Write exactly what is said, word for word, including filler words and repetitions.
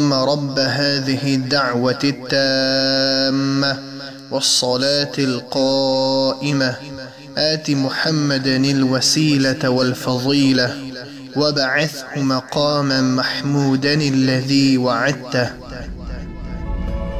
اللهم رب هذه الدعوة التامة والصلاة القائمة آت محمدا الوسيلة والفضيلة وابعثه مقاما محمودا الذي وعدته.